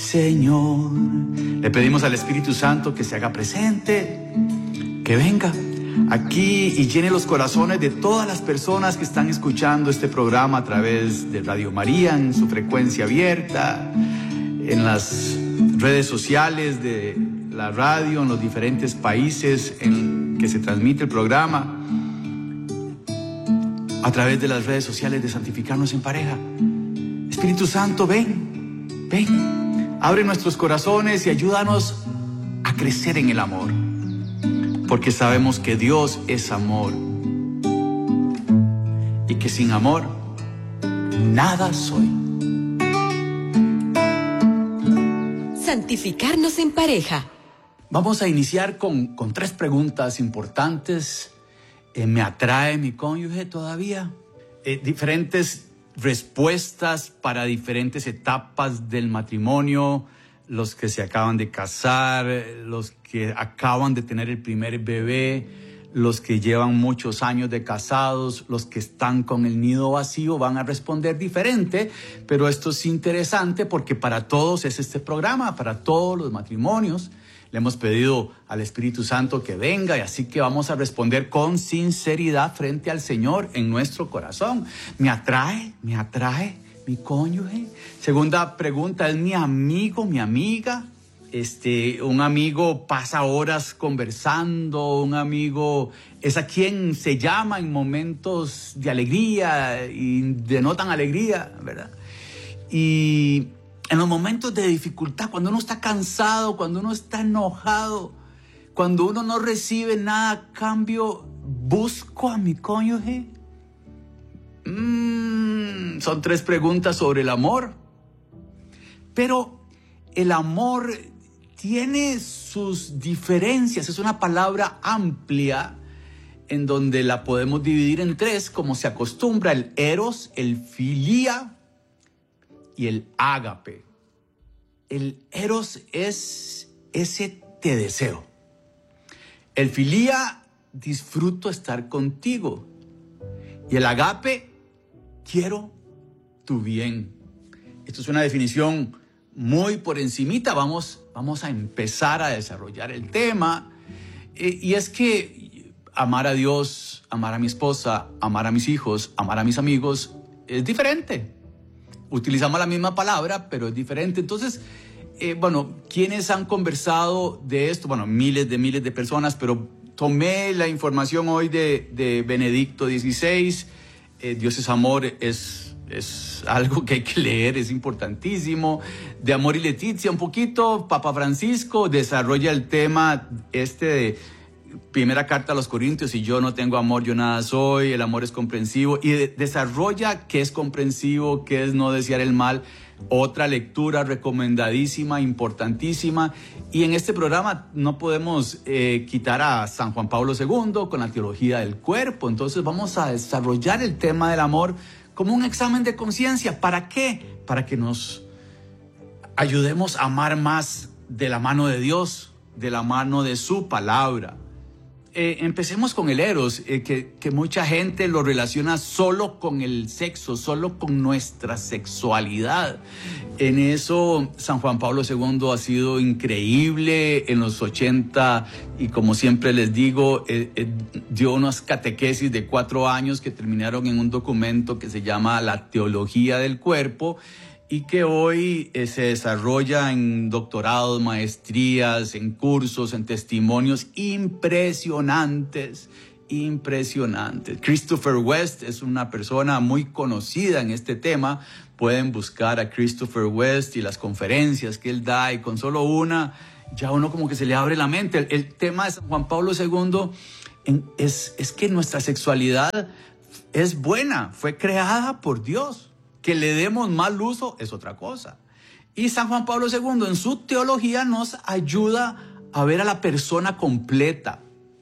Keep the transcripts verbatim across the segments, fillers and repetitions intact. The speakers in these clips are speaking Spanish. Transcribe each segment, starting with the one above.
Señor. Le pedimos al Espíritu Santo que se haga presente, que venga aquí y llene los corazones de todas las personas que están escuchando este programa a través de Radio María en su frecuencia abierta, en las redes sociales de la radio, en los diferentes países en que se transmite el programa, a través de las redes sociales de Santificarnos en Pareja. Espíritu Santo, ven, ven, abre nuestros corazones y ayúdanos a crecer en el amor, porque sabemos que Dios es amor y que sin amor nada soy. Santificarnos en Pareja. Vamos a iniciar con, con tres preguntas importantes. Eh, ¿Me atrae mi cónyuge todavía? Eh, diferentes respuestas para diferentes etapas del matrimonio. Los que se acaban de casar, los que acaban de tener el primer bebé, los que llevan muchos años de casados, los que están con el nido vacío van a responder diferente, pero esto es interesante porque para todos es este programa, para todos los matrimonios. Le hemos pedido al Espíritu Santo que venga y así que vamos a responder con sinceridad frente al Señor en nuestro corazón. ¿Me atrae? ¿Me atrae mi cónyuge? Segunda pregunta, ¿es mi amigo, mi amiga? Este, un amigo pasa horas conversando, un amigo es a quien se llama en momentos de alegría y denotan alegría, ¿verdad? Y en los momentos de dificultad, cuando uno está cansado, cuando uno está enojado, cuando uno no recibe nada a cambio, ¿busco a mi cónyuge? Mm, son tres preguntas sobre el amor. Pero el amor tiene sus diferencias. Es una palabra amplia en donde la podemos dividir en tres, como se acostumbra: el eros, el filia y el ágape. El eros es ese te deseo. El filia, disfruto estar contigo. Y el ágape, quiero tu bien. Esto es una definición muy por encimita. Vamos, vamos a empezar a desarrollar el tema. Eh, y es que amar a Dios, amar a mi esposa, amar a mis hijos, amar a mis amigos, es diferente. Utilizamos la misma palabra, pero es diferente. Entonces, eh, bueno, ¿quiénes han conversado de esto? Bueno, miles de miles de personas, pero tomé la información hoy de, de Benedicto dieciséis. Eh, Dios es amor, es, es algo que hay que leer, es importantísimo. De Amor y Leticia, un poquito. Papa Francisco desarrolla el tema este de primera carta a los Corintios: si yo no tengo amor, yo nada soy. El amor es comprensivo, y de, desarrolla qué es comprensivo, qué es no desear el mal. Otra lectura recomendadísima, importantísima. Y en este programa no podemos eh, quitar a San Juan Pablo segundo con la teología del cuerpo. Entonces vamos a desarrollar el tema del amor como un examen de conciencia. ¿Para qué? Para que nos ayudemos a amar más de la mano de Dios, de la mano de su palabra. Eh, empecemos con el eros, eh, que, que mucha gente lo relaciona solo con el sexo, solo con nuestra sexualidad. En eso San Juan Pablo segundo ha sido increíble en los ochenta, y como siempre les digo, eh, eh, dio unas catequesis de cuatro años que terminaron en un documento que se llama La Teología del Cuerpo, y que hoy eh, se desarrolla en doctorados, maestrías, en cursos, en testimonios impresionantes, impresionantes. Christopher West es una persona muy conocida en este tema. Pueden buscar a Christopher West y las conferencias que él da, y con solo una, ya uno como que se le abre la mente. El, el tema de San Juan Pablo segundo en, es, es que nuestra sexualidad es buena, fue creada por Dios. Que le demos mal uso es otra cosa. Y San Juan Pablo segundo en su teología nos ayuda a ver a la persona completa,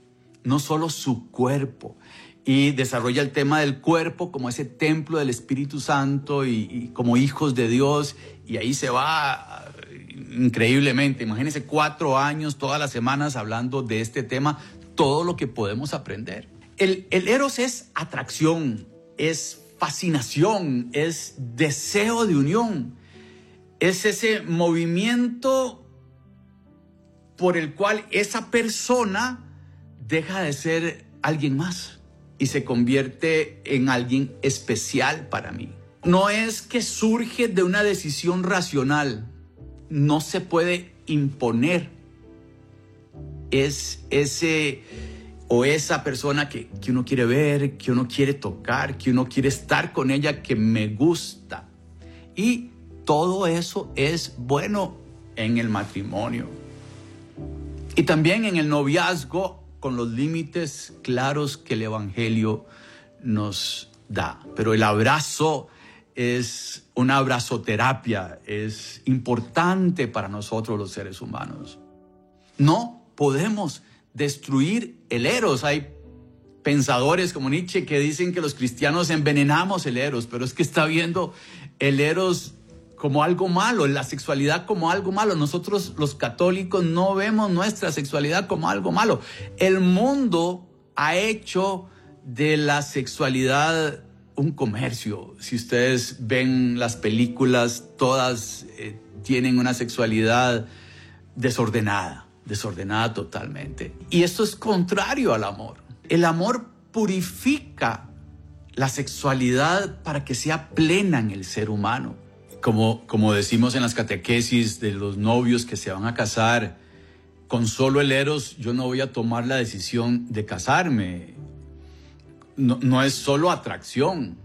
no solo su cuerpo. Y desarrolla el tema del cuerpo como ese templo del Espíritu Santo y, y como hijos de Dios. Y ahí se va increíblemente. Imagínense cuatro años, todas las semanas hablando de este tema, todo lo que podemos aprender. El, el eros es atracción, es fascinación, es deseo de unión. Es ese movimiento por el cual esa persona deja de ser alguien más y se convierte en alguien especial para mí. No es que surge de una decisión racional, no se puede imponer. Es ese o esa persona que, que uno quiere ver, que uno quiere tocar, que uno quiere estar con ella, que me gusta. Y todo eso es bueno en el matrimonio. Y también en el noviazgo, con los límites claros que el Evangelio nos da. Pero el abrazo es una abrazoterapia, es importante para nosotros los seres humanos. No podemos destruir el eros. Hay pensadores como Nietzsche que dicen que los cristianos envenenamos el eros, pero es que está viendo el eros como algo malo, la sexualidad como algo malo. Nosotros los católicos no vemos nuestra sexualidad como algo malo. El mundo ha hecho de la sexualidad un comercio. Si ustedes ven las películas, todas eh, tienen una sexualidad desordenada, desordenada totalmente. Y esto es contrario al amor. El amor purifica la sexualidad para que sea plena en el ser humano. Como, como decimos en las catequesis de los novios que se van a casar, con solo el eros yo no voy a tomar la decisión de casarme. No, no es solo atracción,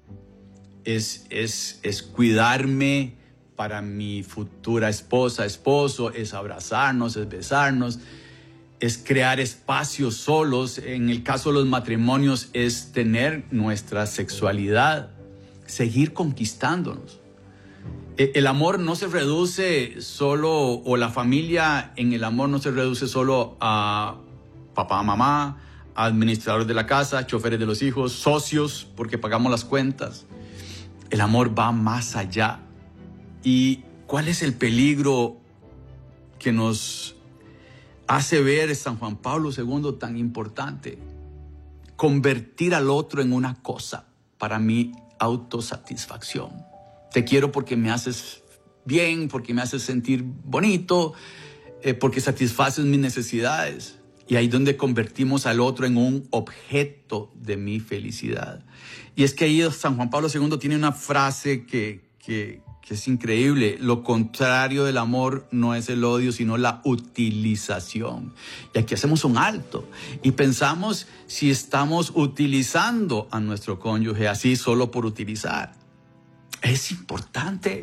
es, es, es cuidarme para mi futura esposa, esposo, es abrazarnos, es besarnos, es crear espacios solos. En el caso de los matrimonios es tener nuestra sexualidad, seguir conquistándonos. El amor no se reduce solo, o la familia en el amor no se reduce solo a papá, mamá, administradores de la casa, choferes de los hijos, socios, porque pagamos las cuentas. El amor va más allá. ¿Y cuál es el peligro que nos hace ver San Juan Pablo segundo tan importante? Convertir al otro en una cosa, para mi autosatisfacción. Te quiero porque me haces bien, porque me haces sentir bonito, eh, porque satisfaces mis necesidades. Y ahí es donde convertimos al otro en un objeto de mi felicidad. Y es que ahí San Juan Pablo segundo tiene una frase que, que, que es increíble. Lo contrario del amor no es el odio, sino la utilización. Y aquí hacemos un alto y pensamos si estamos utilizando a nuestro cónyuge así solo por utilizar. Es importante,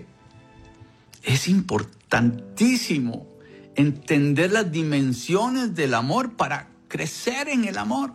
es importantísimo entender las dimensiones del amor para crecer en el amor.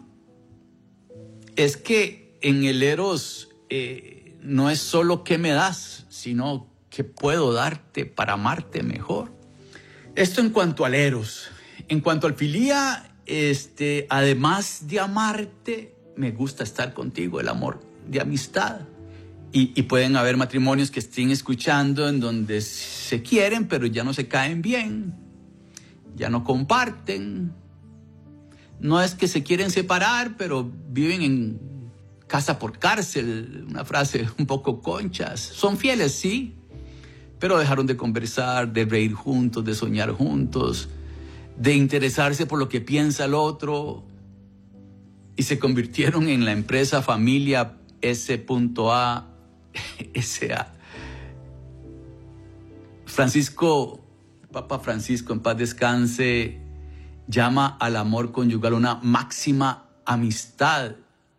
Es que en el eros eh, no es solo qué me das, sino qué puedo darte para amarte mejor. Esto en cuanto al eros. En cuanto al filía, este, además de amarte, me gusta estar contigo, el amor de amistad. Y, y pueden haber matrimonios que estén escuchando en donde se quieren, pero ya no se caen bien, ya no comparten. No es que se quieren separar, pero viven en casa por cárcel, una frase un poco conchas. Son fieles, sí, pero dejaron de conversar, de reír juntos, de soñar juntos, de interesarse por lo que piensa el otro, y se convirtieron en la empresa familia S A S A. Francisco, Papa Francisco, en paz descanse, llama al amor conyugal una máxima amistad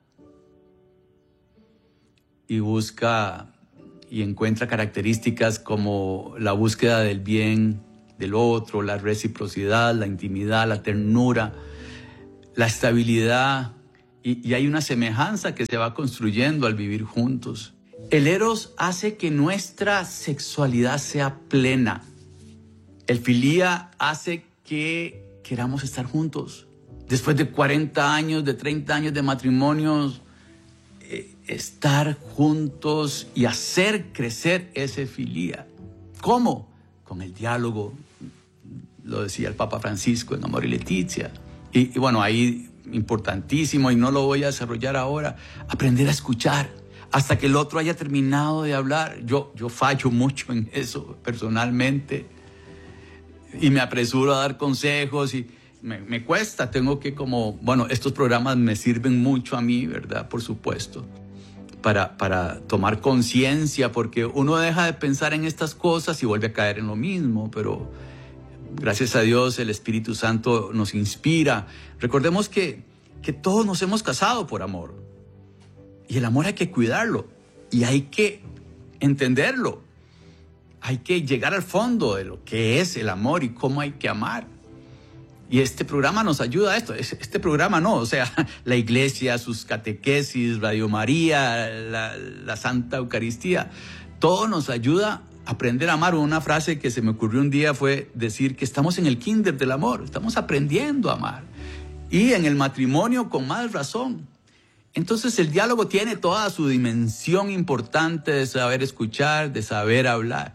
y busca y encuentra características como la búsqueda del bien del otro, la reciprocidad, la intimidad, la ternura, la estabilidad, y, y hay una semejanza que se va construyendo al vivir juntos. El eros hace que nuestra sexualidad sea plena. El filía hace que queramos estar juntos. Después de cuarenta años, de treinta años de matrimonios, eh, estar juntos y hacer crecer ese filía. ¿Cómo? Con el diálogo, lo decía el Papa Francisco en Amor y Leticia. Y, y bueno, ahí importantísimo, y no lo voy a desarrollar ahora, aprender a escuchar. hasta que el otro haya terminado de hablar. Yo, yo fallo mucho en eso personalmente y me apresuro a dar consejos y me, me cuesta. Tengo que como, bueno, estos programas me sirven mucho a mí, ¿verdad? Por supuesto, para, para tomar conciencia, porque uno deja de pensar en estas cosas y vuelve a caer en lo mismo, pero gracias a Dios el Espíritu Santo nos inspira. Recordemos que, que todos nos hemos casado por amor. Y el amor hay que cuidarlo y hay que entenderlo. Hay que llegar al fondo de lo que es el amor y cómo hay que amar. Y este programa nos ayuda a esto. Este programa no, o sea, la iglesia, sus catequesis, Radio María, la, la Santa Eucaristía, todo nos ayuda a aprender a amar. Una frase que se me ocurrió un día fue decir que estamos en el kinder del amor, estamos aprendiendo a amar. Y en el matrimonio con más razón. Entonces el diálogo tiene toda su dimensión importante de saber escuchar, de saber hablar.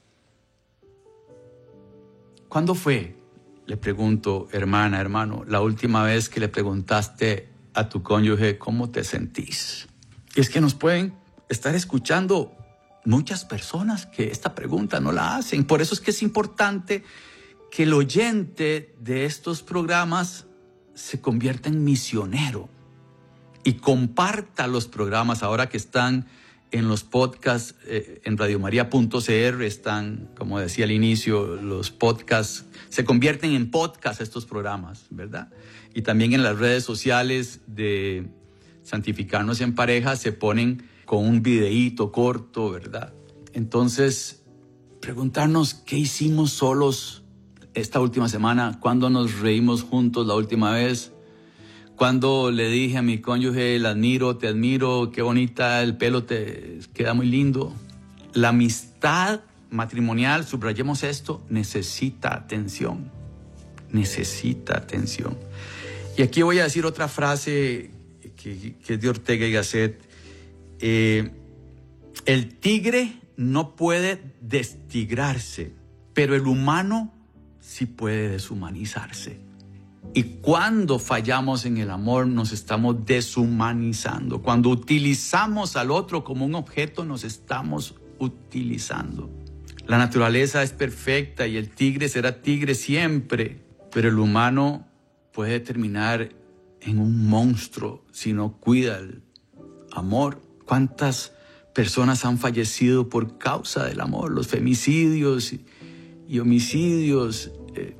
¿Cuándo fue, le pregunto, hermana, hermano, la última vez que le preguntaste a tu cónyuge cómo te sentís? Y es que nos pueden estar escuchando muchas personas que esta pregunta no la hacen. Por eso es que es importante que el oyente de estos programas se convierta en misionero y comparta los programas ahora que están en los podcasts, eh, en radiomaria punto c r están, como decía al inicio, los podcasts, se convierten en podcasts estos programas, ¿verdad? Y también en las redes sociales de Santificarnos en Pareja se ponen con un videíto corto, ¿verdad? Entonces, preguntarnos qué hicimos solos esta última semana, cuándo nos reímos juntos la última vez, cuando le dije a mi cónyuge, la admiro, te admiro, qué bonita, el pelo te queda muy lindo. La amistad matrimonial, subrayemos esto, necesita atención. Necesita atención. Y aquí voy a decir otra frase que, que es de Ortega y Gasset. Eh, el tigre no puede destigrarse, pero el humano sí puede deshumanizarse. Y cuando fallamos en el amor, nos estamos deshumanizando. Cuando utilizamos al otro como un objeto, nos estamos utilizando. La naturaleza es perfecta y el tigre será tigre siempre, pero el humano puede terminar en un monstruo si no cuida el amor. ¿Cuántas personas han fallecido por causa del amor? Los femicidios y, y homicidios eh,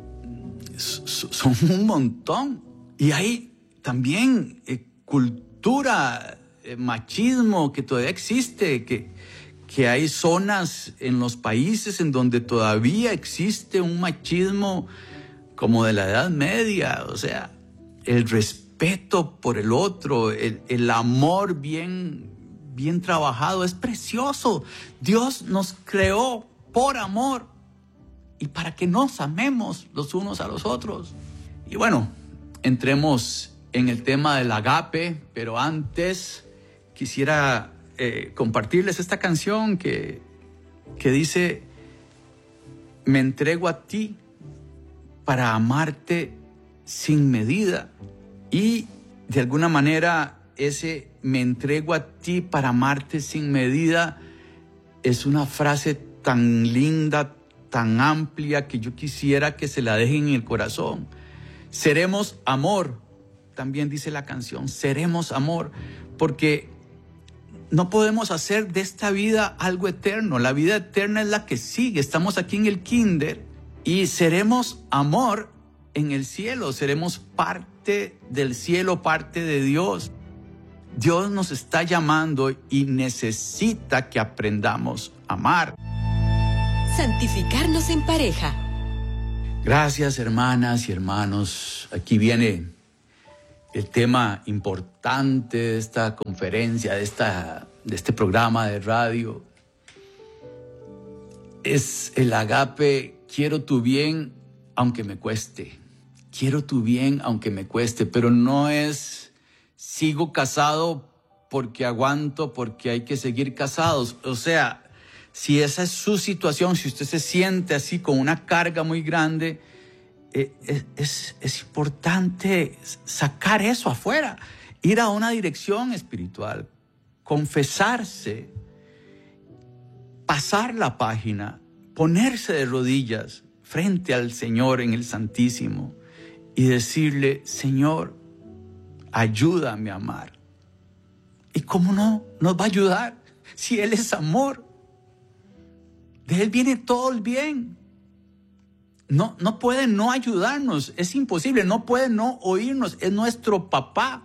son un montón. Y hay también eh, cultura, eh, machismo que todavía existe, que, que hay zonas en los países en donde todavía existe un machismo como de la Edad Media. O sea, el respeto por el otro, el, el amor bien, bien trabajado es precioso. Dios nos creó por amor y para que nos amemos los unos a los otros. Y bueno, entremos en el tema del agape, pero antes quisiera eh, compartirles esta canción que, que dice: me entrego a ti para amarte sin medida. Y de alguna manera ese me entrego a ti para amarte sin medida es una frase tan linda, tan amplia, que yo quisiera que se la dejen en el corazón. Seremos amor, también dice la canción, seremos amor, porque no podemos hacer de esta vida algo eterno. La vida eterna es la que sigue. Estamos aquí en el kinder y seremos amor en el cielo. Seremos parte del cielo, parte de Dios. Dios nos está llamando y necesita que aprendamos a amar. Santificarnos en pareja. Gracias, hermanas y hermanos. Aquí viene el tema importante de esta conferencia, de, esta, de este programa de radio. Es el agape. Quiero tu bien aunque me cueste. Quiero tu bien aunque me cueste. Pero no es sigo casado porque aguanto, porque hay que seguir casados. O sea, si esa es su situación, si usted se siente así con una carga muy grande, eh, es, es, es importante sacar eso afuera, ir a una dirección espiritual, confesarse, pasar la página, ponerse de rodillas frente al Señor en el Santísimo y decirle: Señor, ayúdame a amar. ¿Y cómo no nos va a ayudar si Él es amor? De Él viene todo el bien. No, no puede no ayudarnos, es imposible, no puede no oírnos, es nuestro papá.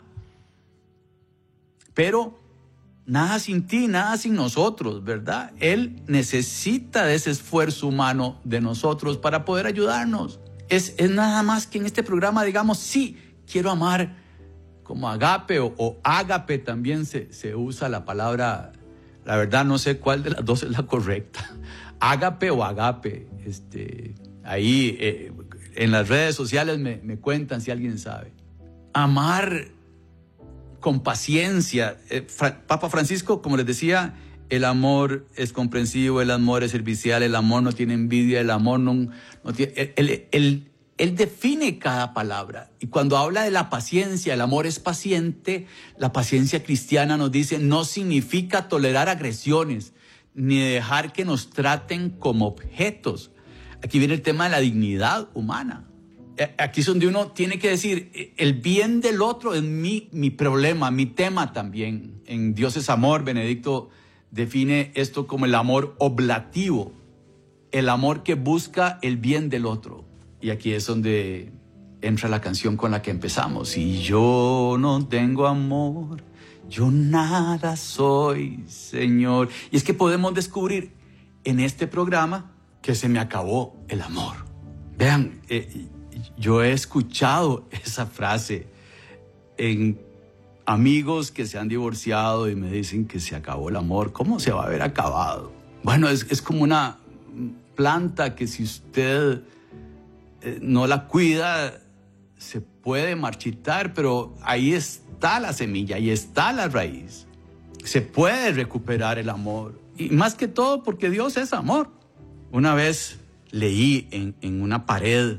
Pero nada sin ti, nada sin nosotros, ¿verdad? Él necesita de ese esfuerzo humano de nosotros para poder ayudarnos. Es, es nada más que en este programa digamos: sí, quiero amar como agape o, o ágape, también se, se usa la palabra. La verdad no sé cuál de las dos es la correcta, ágape o agape. Este, ahí eh, en las redes sociales me, me cuentan si alguien sabe. Amar con paciencia. Eh, Fra, Papa Francisco, como les decía, el amor es comprensivo, el amor es servicial, el amor no tiene envidia, el amor no, no tiene... El, el, el, él define cada palabra. Y cuando habla de la paciencia, el amor es paciente, la paciencia cristiana nos dice: no significa tolerar agresiones, ni dejar que nos traten como objetos. Aquí viene el tema de la dignidad humana. Aquí es donde uno tiene que decir: el bien del otro es mi, mi problema, mi tema también. En Dios es amor, Benedicto define esto como el amor oblativo, el amor que busca el bien del otro. Y aquí es donde entra la canción con la que empezamos: si yo no tengo amor, yo nada soy, Señor. Y es que podemos descubrir en este programa que se me acabó el amor. Vean, eh, yo he escuchado esa frase en amigos que se han divorciado y me dicen que se acabó el amor. ¿Cómo se va a haber acabado? Bueno, es, es como una planta que si usted eh, no la cuida, se puede marchitar, pero ahí está la semilla, ahí está la raíz. Se puede recuperar el amor. Y más que todo porque Dios es amor. Una vez leí en, en una pared: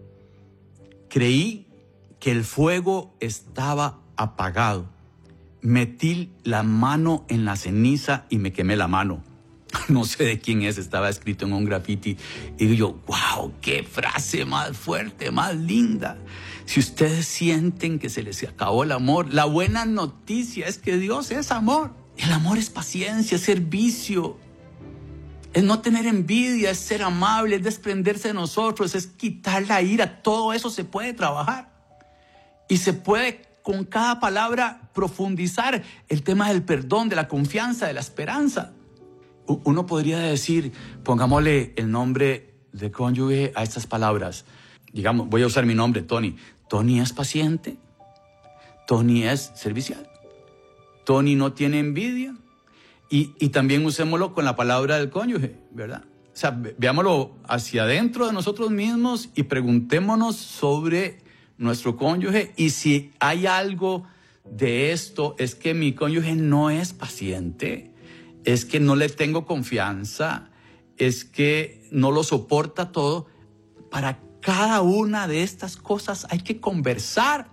creí que el fuego estaba apagado. Metí la mano en la ceniza y me quemé la mano. No sé de quién es, estaba escrito en un graffiti. Y digo yo: wow, qué frase más fuerte, más linda. Si ustedes sienten que se les acabó el amor, la buena noticia es que Dios es amor. El amor es paciencia, es servicio, es no tener envidia, es ser amable, es desprenderse de nosotros, es quitar la ira. Todo eso se puede trabajar. Y se puede con cada palabra profundizar el tema del perdón, de la confianza, de la esperanza. Uno podría decir, pongámosle el nombre de cónyuge a estas palabras. Digamos, voy a usar mi nombre, Tony. Tony es paciente. Tony es servicial. Tony no tiene envidia. Y, y también usémoslo con la palabra del cónyuge, ¿verdad? O sea, veámoslo hacia adentro de nosotros mismos y preguntémonos sobre nuestro cónyuge. Y si hay algo de esto, es que mi cónyuge no es paciente, es que no le tengo confianza, es que no lo soporta todo. Para cada una de estas cosas hay que conversar.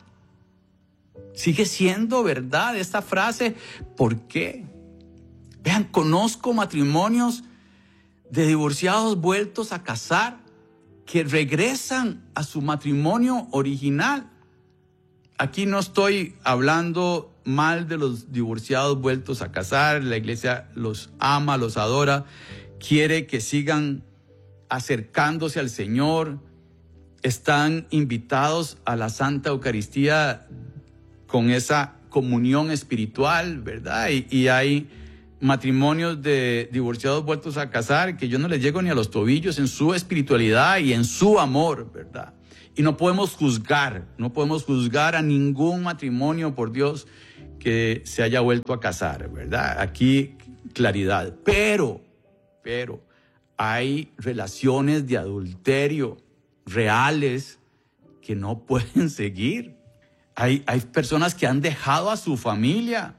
Sigue siendo verdad esta frase. ¿Por qué? Vean, conozco matrimonios de divorciados vueltos a casar que regresan a su matrimonio original. Aquí no estoy hablando mal de los divorciados vueltos a casar. La iglesia los ama, los adora, quiere que sigan acercándose al Señor. Están invitados a la Santa Eucaristía con esa comunión espiritual, ¿verdad? Y, y hay matrimonios de divorciados vueltos a casar que yo no les llego ni a los tobillos en su espiritualidad y en su amor, ¿verdad? Y no podemos juzgar, no podemos juzgar a ningún matrimonio, por Dios, que se haya vuelto a casar, ¿verdad? Aquí, claridad. Pero, pero, hay relaciones de adulterio reales que no pueden seguir. Hay, hay personas que han dejado a su familia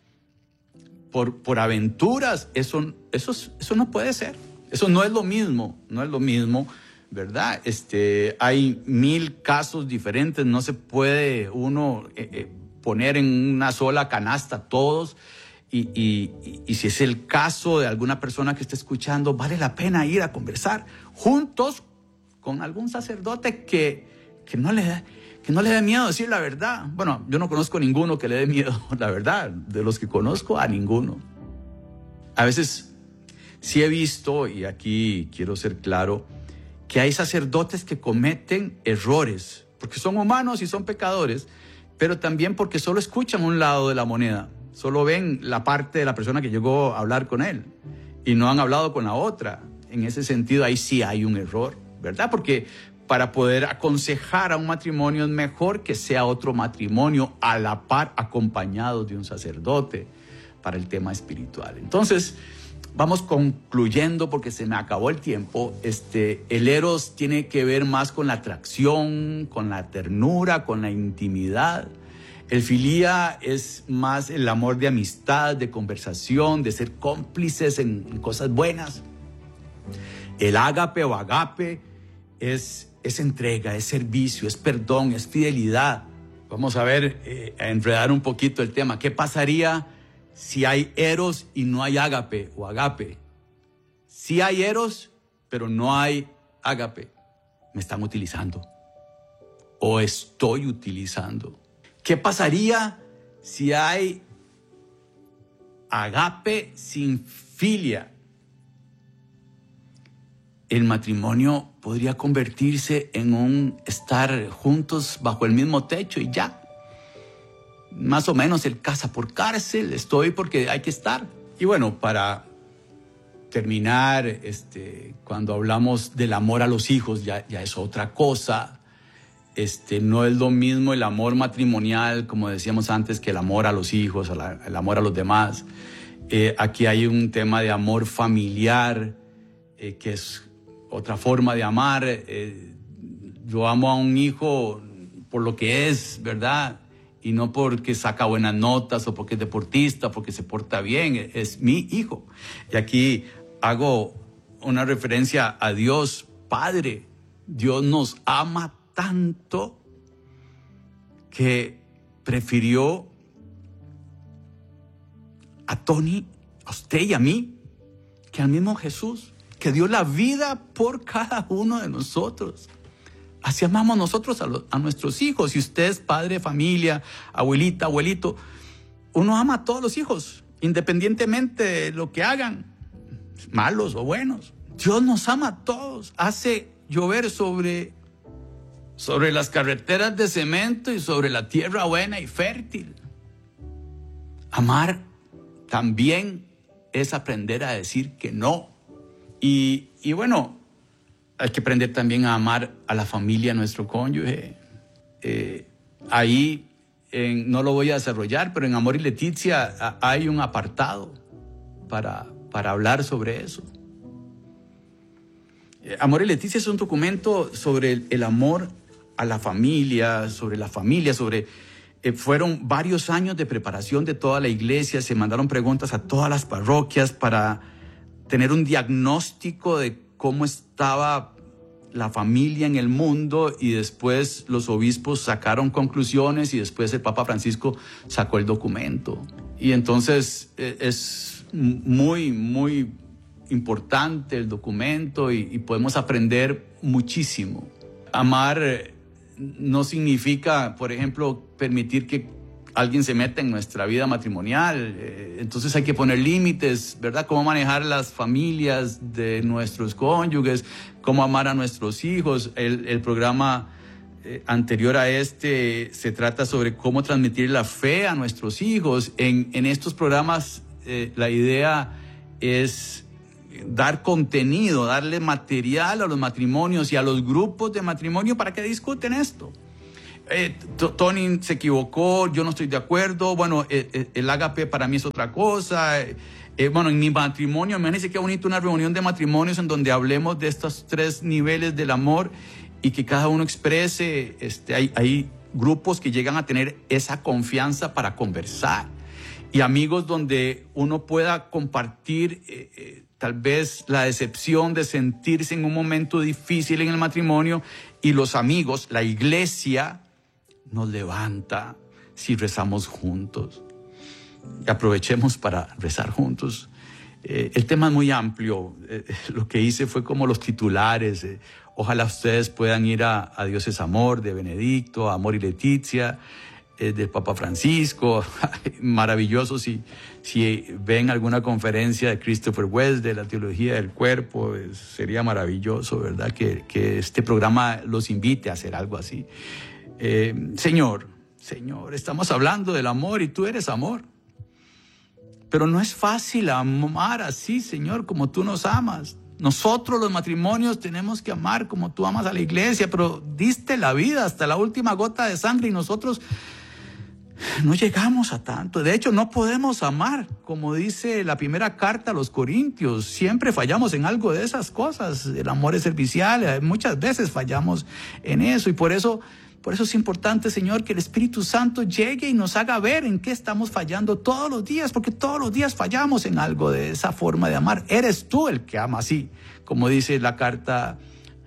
por, por aventuras. Eso, eso, eso no puede ser. Eso no es lo mismo, no es lo mismo, ¿verdad? Este, hay mil casos diferentes. No se puede uno eh, eh, poner en una sola canasta todos. Y, y, y, y si es el caso de alguna persona que esté escuchando, vale la pena ir a conversar juntos con algún sacerdote que, que, no, le da, que no le dé miedo decir la verdad. Bueno, yo no conozco a ninguno que le dé miedo, la verdad. De los que conozco, a ninguno. A veces sí he visto, y aquí quiero ser claro, que hay sacerdotes que cometen errores, porque son humanos y son pecadores, pero también porque solo escuchan un lado de la moneda. Solo ven la parte de la persona que llegó a hablar con él y no han hablado con la otra. En ese sentido, ahí sí hay un error, ¿verdad? Porque para poder aconsejar a un matrimonio es mejor que sea otro matrimonio a la par, acompañado de un sacerdote para el tema espiritual. Entonces, vamos concluyendo porque se me acabó el tiempo. Este, el eros tiene que ver más con la atracción, con la ternura, con la intimidad. El filía es más el amor de amistad, de conversación, de ser cómplices en, en cosas buenas. El ágape o agape es, es entrega, es servicio, es perdón, es fidelidad. Vamos a ver, eh, a enredar un poquito el tema. ¿Qué pasaría si hay eros y no hay ágape o agape? Si hay eros, pero no hay ágape. Me están utilizando o estoy utilizando. ¿Qué pasaría si hay agape sin filia? El matrimonio podría convertirse en un estar juntos bajo el mismo techo y ya. Más o menos el casa por cárcel, estoy porque hay que estar. Y bueno, para terminar, este, cuando hablamos del amor a los hijos, ya, ya es otra cosa. Este, no es lo mismo el amor matrimonial, como decíamos antes, que el amor a los hijos, el amor a los demás. Eh, aquí hay un tema de amor familiar, eh, que es otra forma de amar. Eh, yo amo a un hijo por lo que es, ¿verdad? Y no porque saca buenas notas o porque es deportista, porque se porta bien. Es mi hijo. Y aquí hago una referencia a Dios Padre. Dios nos ama tanto que prefirió a Tony, a usted y a mí, que al mismo Jesús, que dio la vida por cada uno de nosotros. Así amamos nosotros a, los, a nuestros hijos. Si usted es padre, familia, abuelita, abuelito, uno ama a todos los hijos, independientemente de lo que hagan, malos o buenos. Dios nos ama a todos, hace llover sobre sobre las carreteras de cemento y sobre la tierra buena y fértil. Amar también es aprender a decir que no. Y, y bueno, hay que aprender también a amar a la familia, a nuestro cónyuge. Eh, ahí, en, no lo voy a desarrollar, pero en Amor y Leticia a, hay un apartado para, para hablar sobre eso. Eh, Amor y Leticia es un documento sobre el, el amor a la familia, sobre la familia, sobre... Eh, fueron varios años de preparación de toda la iglesia, se mandaron preguntas a todas las parroquias para tener un diagnóstico de cómo estaba la familia en el mundo, y después los obispos sacaron conclusiones y después el Papa Francisco sacó el documento. Y entonces eh, es muy, muy importante el documento y, y podemos aprender muchísimo. Amar eh, no significa, por ejemplo, permitir que alguien se meta en nuestra vida matrimonial. Eh, entonces hay que poner límites, ¿verdad? Cómo manejar las familias de nuestros cónyuges, cómo amar a nuestros hijos. El, el programa eh, anterior a este se trata sobre cómo transmitir la fe a nuestros hijos. En, en estos programas eh, la idea es dar contenido, darle material a los matrimonios y a los grupos de matrimonio para que discuten esto. Eh, Tony se equivocó, yo no estoy de acuerdo, bueno, eh, eh, el ágape para mí es otra cosa. Eh, eh, bueno, en mi matrimonio, imagínense qué bonito una reunión de matrimonios en donde hablemos de estos tres niveles del amor y que cada uno exprese. Este, hay, hay grupos que llegan a tener esa confianza para conversar, y amigos donde uno pueda compartir eh, eh, tal vez la decepción de sentirse en un momento difícil en el matrimonio, y los amigos, la iglesia, nos levanta si rezamos juntos. aprovechemos para rezar juntos. Eh, el tema es muy amplio. Eh, lo que hice fue como los titulares. Eh, ojalá ustedes puedan ir a, a Dios es Amor, de Benedicto, Amor y Leticia, eh, del Papa Francisco. Maravilloso si, si ven alguna conferencia de Christopher West de la teología del cuerpo. Eh, sería maravilloso, ¿verdad? Que, que este programa los invite a hacer algo así. Eh, Señor, Señor, estamos hablando del amor y tú eres amor. Pero no es fácil amar así, Señor, como tú nos amas. Nosotros los matrimonios tenemos que amar como tú amas a la iglesia, pero diste la vida hasta la última gota de sangre y nosotros no llegamos a tanto. De hecho, no podemos amar, como dice la primera carta a los Corintios. Siempre fallamos en algo de esas cosas. El amor es servicial, muchas veces fallamos en eso y por eso... Por eso es importante, Señor, que el Espíritu Santo llegue y nos haga ver en qué estamos fallando todos los días, porque todos los días fallamos en algo de esa forma de amar. Eres tú el que ama así, como dice la carta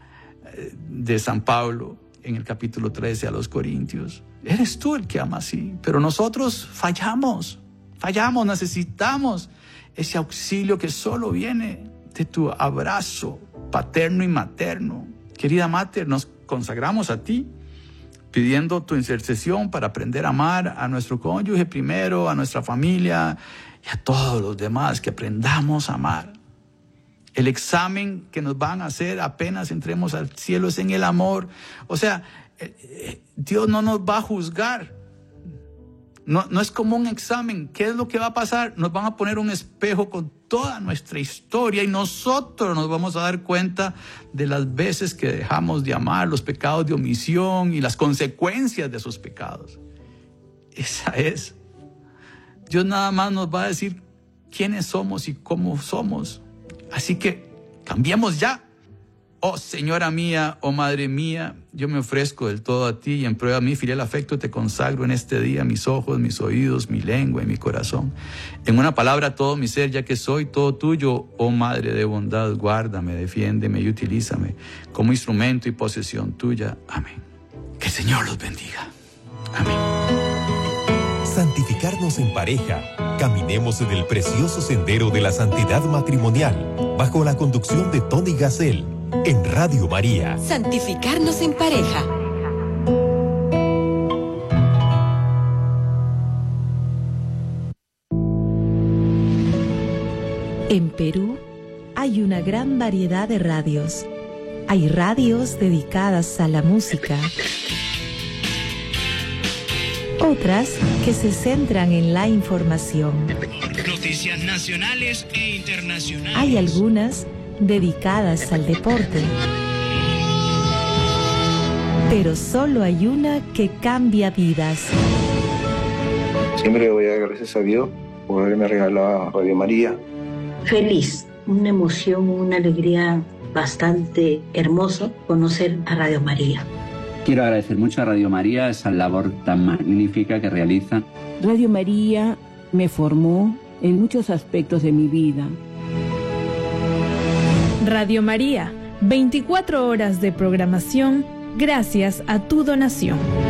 de San Pablo en el capítulo trece a los Corintios. Eres tú el que ama así, pero nosotros fallamos, fallamos, necesitamos ese auxilio que solo viene de tu abrazo paterno y materno. Querida Mater, nos consagramos a ti, pidiendo tu intercesión para aprender a amar a nuestro cónyuge primero, a nuestra familia y a todos los demás, que aprendamos a amar. El examen que nos van a hacer apenas entremos al cielo es en el amor. O sea, Dios no nos va a juzgar. No, no es como un examen. ¿Qué es lo que va a pasar? Nos van a poner un espejo con toda nuestra historia y nosotros nos vamos a dar cuenta de las veces que dejamos de amar, los pecados de omisión y las consecuencias de esos pecados. Esa es. Dios nada más nos va a decir quiénes somos y cómo somos. Así que cambiemos ya. Oh Señora mía, oh Madre mía, yo me ofrezco del todo a ti y en prueba de mi filial afecto te consagro en este día mis ojos, mis oídos, mi lengua y mi corazón. En una palabra todo mi ser, ya que soy todo tuyo, oh Madre de bondad, guárdame, defiéndeme y utilízame como instrumento y posesión tuya. Amén. Que el Señor los bendiga. Amén. Santificarnos en pareja. Caminemos en el precioso sendero de la santidad matrimonial, bajo la conducción de Tony Gassel. En Radio María. Santificarnos en pareja. En Perú hay una gran variedad de radios. Hay radios dedicadas a la música, otras que se centran en la información. Noticias nacionales e internacionales. Hay algunas dedicadas al deporte. Pero solo hay una que cambia vidas. Siempre le voy a dar gracias a Dios por haberme regalado Radio María. Feliz, una emoción, una alegría bastante hermoso conocer a Radio María. Quiero agradecer mucho a Radio María esa labor tan magnífica que realiza. Radio María me formó en muchos aspectos de mi vida. Radio María, veinticuatro horas de programación gracias a tu donación.